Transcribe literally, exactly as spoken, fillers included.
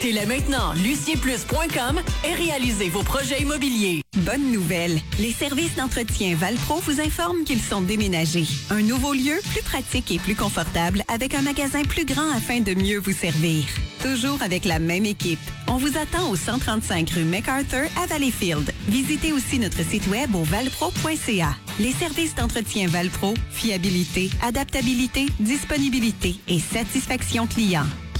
Télé maintenant, lucien plus point com et réalisez vos projets immobiliers. Bonne nouvelle! Les services d'entretien Valpro vous informent qu'ils sont déménagés. Un nouveau lieu, plus pratique et plus confortable, avec un magasin plus grand afin de mieux vous servir. Toujours avec la même équipe. On vous attend au cent trente-cinq rue MacArthur à Valleyfield. Visitez aussi notre site web au valpro point c a. Les services d'entretien Valpro, fiabilité, adaptabilité, disponibilité et satisfaction client.